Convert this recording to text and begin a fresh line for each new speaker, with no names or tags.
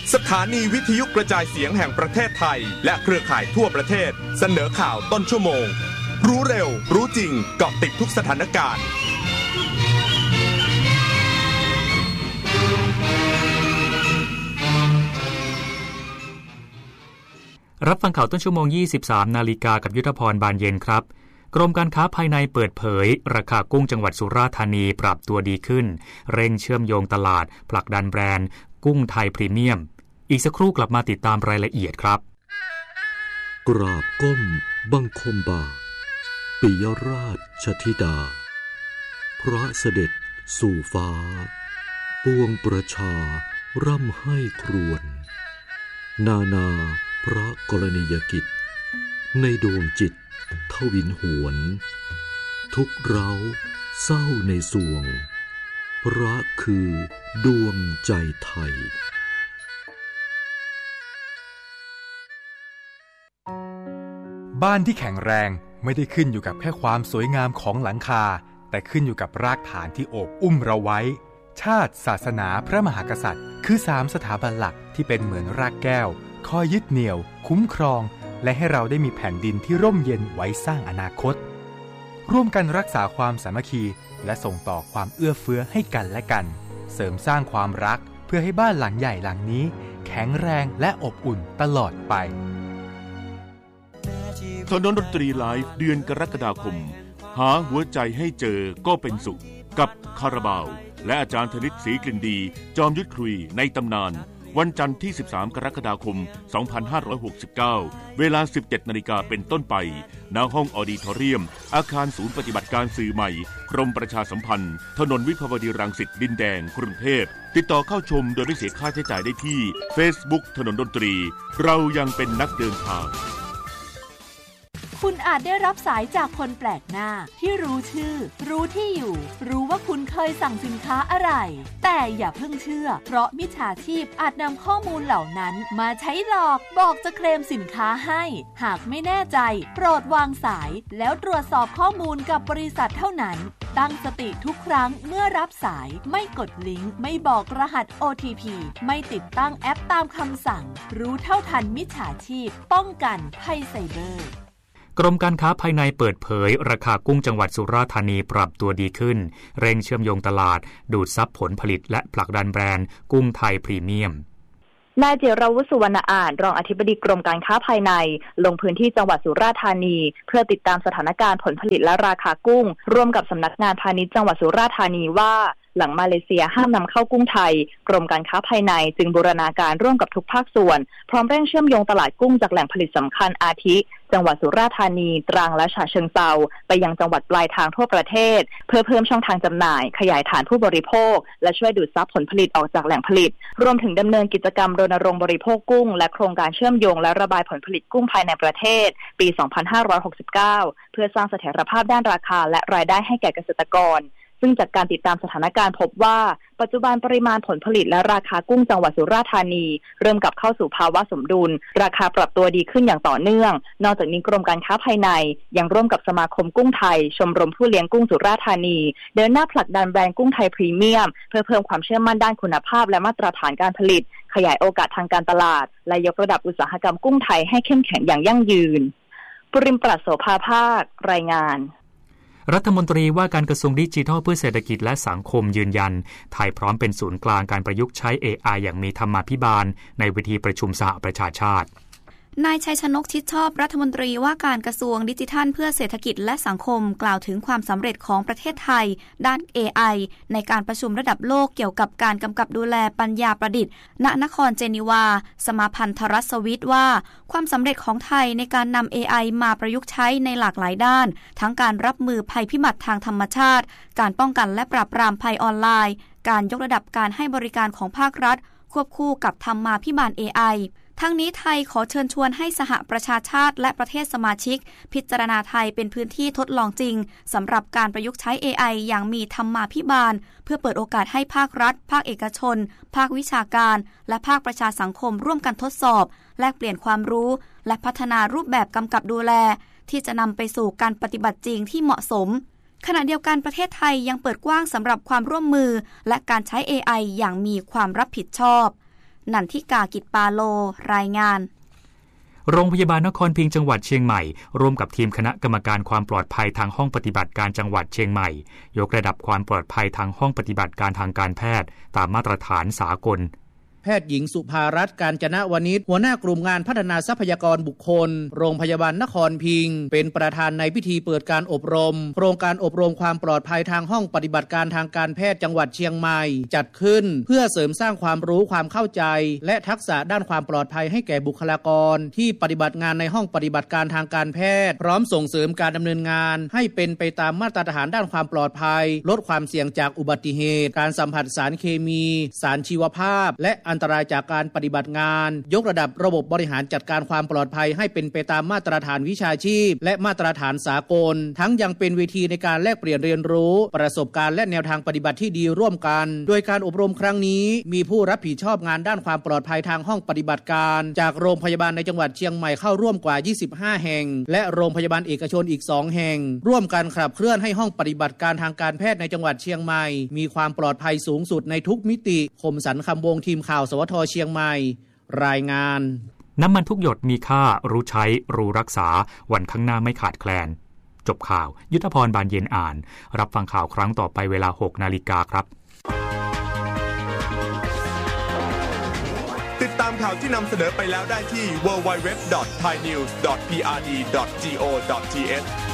สถานีวิทยุกระจายเสียงแห่งประเทศไทยและเครือข่ายทั่วประเทศเสนอข่าวต้นชั่วโมงรู้เร็วรู้จริงเกาะติดทุกสถานการณ์
รับฟังข่าวต้นชั่วโมง 23 นาฬิกากับยุทธพรบานเย็นครับกรมการค้าภายในเปิดเผยราคากุ้งจังหวัดสุราษฎร์ธานีปรับตัวดีขึ้นเร่งเชื่อมโยงตลาดผลักดันแบรนด์กุ้งไทยพรีเมียมอีกสักครู่กลับมาติดตามรายละเอียดครับ
กราบก้มบังคมบาทปิยราชธิดาพระเสด็จสู่ฟ้าปวงประชาร่ำให้ครวญนาพระกรณียกิจในดวงจิตทวินหวนทุกเร้าเศร้าในสวงพระคือดวงใจไทย
บ้านที่แข็งแรงไม่ได้ขึ้นอยู่กับแค่ความสวยงามของหลังคาแต่ขึ้นอยู่กับรากฐานที่โอบอุ้มเราไว้ชาติศาสนาพระมหากษัตริย์คือ3สถาบันหลักที่เป็นเหมือนรากแก้วคอยยึดเหนี่ยวคุ้มครองและให้เราได้มีแผ่นดินที่ร่มเย็นไว้สร้างอนาคตร่วมกันรักษาความสามัคคีและส่งต่อความเอื้อเฟื้อให้กันและกันเสริมสร้างความรักเพื่อให้บ้านหลังใหญ่หลังนี้แข็งแรงและอบอุ่นตลอดไป
ถนนดนตรีไลฟ์เดือนกรกฎาคมหาหัวใจให้เจอก็เป็นสุขกับคาราบาวและอาจารย์ธนิตศรีกลิ่นดีจอมยุทธคุยในตำนานวันจันทร์ที่13กรกฎาคม2569เวลา 17:00 น.เป็นต้นไปณห้องออดิทอเรียมอาคารศูนย์ปฏิบัติการสื่อใหม่กรมประชาสัมพันธ์ถนนวิภาวดีรังสิตดินแดงกรุงเทพติดต่อเข้าชมโดยไม่เสียค่าใช้จ่ายได้ที่ Facebook ถนนดนตรีเรายังเป็นนักเดินทาง
คุณอาจได้รับสายจากคนแปลกหน้าที่รู้ชื่อรู้ที่อยู่รู้ว่าคุณเคยสั่งสินค้าอะไรแต่อย่าเพิ่งเชื่อเพราะมิจฉาชีพอาจนำข้อมูลเหล่านั้นมาใช้หลอกบอกจะเคลมสินค้าให้หากไม่แน่ใจโปรดวางสายแล้วตรวจสอบข้อมูลกับบริษัทเท่านั้นตั้งสติทุกครั้งเมื่อรับสายไม่กดลิงก์ไม่บอกรหัส OTP ไม่ติดตั้งแอปตามคำสั่งรู้เท่าทันมิจฉาชีพป้องกันภัยไซเบอร์
กรมการค้าภายในเปิดเผยราคากุ้งจังหวัดสุราษฎร์ธานีปรับตัวดีขึ้นเร่งเชื่อมโยงตลาดดูดซับผลผลิตและผลักดันแบรนด์กุ้งไทยพรีเมียม
นายจิรวุฒิ สุวรรณอาจรองอธิบดีกรมการค้าภายในลงพื้นที่จังหวัดสุราษฎร์ธานีเพื่อติดตามสถานการณ์ผลผลิตและราคากุ้งร่วมกับสำนักงานพาณิชย์จังหวัดสุราษฎร์ธานีว่าหลังมาเลเซียห้ามนำเข้ากุ้งไทยกรมการค้าภายในจึงบูรณาการร่วมกับทุกภาคส่วนพร้อมเร่งเชื่อมโยงตลาดกุ้งจากแหล่งผลิตสำคัญอาทิจังหวัดสุราษฎร์ธานีตรังและฉะเชิงเทราไปยังจังหวัดปลายทางทั่วประเทศเพื่อเพิ่มช่องทางจำหน่ายขยายฐานผู้บริโภคและช่วยดูดซับผลผลิตออกจากแหล่งผลิตรวมถึงดำเนินกิจกรรมรณรงค์บริโภคกุ้งและโครงการเชื่อมโยงและระบายผลผลิตกุ้งภายในประเทศปี 2569 เพื่อสร้างเสถียรภาพด้านราคาและรายได้ให้แก่เกษตรกรซึ่งจากการติดตามสถานการณ์พบว่าปัจจุบันปริมาณผลผลิตและราคากุ้งจังหวัดสุราษฎร์ธานีเริ่มกลับเข้าสู่ภาวะสมดุลราคาปรับตัวดีขึ้นอย่างต่อเนื่องนอกจากนี้กรมการค้าภายในยังร่วมกับสมาคมกุ้งไทยชมรมผู้เลี้ยงกุ้งสุราษฎร์ธานีเดินหน้าผลักดันแบรนด์กุ้งไทยพรีเมียมเพื่อเพิ่มความเชื่อมั่นด้านคุณภาพและมาตรฐานการผลิตขยายโอกาสทางการตลาดและยกระดับอุตสาหกรรมกุ้งไทยให้เข้มแข็งอย่างยั่งยืนปริมปรัชโสภาภาครายงาน
รัฐมนตรีว่าการกระทรวงดิจิทัลเพื่อเศรษฐกิจและสังคมยืนยันไทยพร้อมเป็นศูนย์กลางการประยุกต์ใช้ AI อย่างมีธรรมาภิบาลในเวทีประชุมสหประชาชาติ
นายชัยชนกชิดชอบรัฐมนตรีว่าการกระทรวงดิจิทัลเพื่อเศรษฐกิจและสังคมกล่าวถึงความสำเร็จของประเทศไทยด้าน AI ในการประชุมระดับโลกเกี่ยวกับการกำกับดูแลปัญญาประดิษฐ์ณนครเจนีวาสมาพันธรัฐสวิสว่าความสำเร็จของไทยในการนำ AI มาประยุกต์ใช้ในหลากหลายด้านทั้งการรับมือภัยพิบัติทางธรรมชาติการป้องกันและปราบปรามภัยออนไลน์การยกระดับการให้บริการของภาครัฐควบคู่กับธรรมาภิบาล AIทั้งนี้ไทยขอเชิญชวนให้สหประชาชาติและประเทศสมาชิกพิจารณาไทยเป็นพื้นที่ทดลองจริงสำหรับการประยุกต์ใช้ AI อย่างมีธรรมาภิบาลเพื่อเปิดโอกาสให้ภาครัฐภาคเอกชนภาควิชาการและภาคประชาสังคมร่วมกันทดสอบแลกเปลี่ยนความรู้และพัฒนารูปแบบกำกับดูแลที่จะนำไปสู่การปฏิบัติจริงที่เหมาะสมขณะเดียวกันประเทศไทยยังเปิดกว้างสำหรับความร่วมมือและการใช้ AI อย่างมีความรับผิดชอบนันทิกากิจปาโลรายงาน
โรงพยาบาลนครพิงค์จังหวัดเชียงใหม่ร่วมกับทีมคณะกรรมการความปลอดภัยทางห้องปฏิบัติการจังหวัดเชียงใหม่ยกระดับความปลอดภัยทางห้องปฏิบัติการทางการแพทย์ตามมาตรฐานสากล
แพทย์หญิงสุภารัตน์ กาญจนวณิชหัวหน้ากลุ่มงานพัฒนาทรัพยากรบุคคลโรงพยาบาลนครพิงค์เป็นประธานในพิธีเปิดการอบรมโครงการอบรมความปลอดภัยทางห้องปฏิบัติการทางการแพทย์จังหวัดเชียงใหม่จัดขึ้นเพื่อเสริมสร้างความรู้ความเข้าใจและทักษะด้านความปลอดภัยให้แก่บุคลากรที่ปฏิบัติงานในห้องปฏิบัติการทางการแพทย์พร้อมส่งเสริมการดำเนินงานให้เป็นไปตามมาตรฐานด้านความปลอดภัยลดความเสี่ยงจากอุบัติเหตุการสัมผัสสารเคมีสารชีวภาพและอันตรายจากการปฏิบัติงานยกระดับระบบบริหารจัดการความปลอดภัยให้เป็นไปตามมาตรฐานวิชาชีพและมาตรฐานสากลทั้งยังเป็นเวทีในการแลกเปลี่ยนเรียนรู้ประสบการณ์และแนวทางปฏิบัติที่ดีร่วมกันโดยการอบรมครั้งนี้มีผู้รับผิดชอบงานด้านความปลอดภัยทางห้องปฏิบัติการจากโรงพยาบาลในจังหวัดเชียงใหม่เข้าร่วมกว่า25แห่งและโรงพยาบาลเอกชนอีก2แห่งร่วมกันขับเคลื่อนให้ห้องปฏิบัติการทางการแพทย์ในจังหวัดเชียงใหม่มีความปลอดภัยสูงสุดในทุกมิติคมสันต์คำวงทีมข่าวสวทเชียงใหม่รายงาน
น้ำมันทุกหยดมีค่ารู้ใช้รู้รักษาวันข้างหน้าไม่ขาดแคลนจบข่าวยุทธพรบานเย็นอ่านรับฟังข่าวครั้งต่อไปเวลา 6 นาฬิกาครับ
ติดตามข่าวที่นำเสนอไปแล้วได้ที่ www.thainews.prd.go.th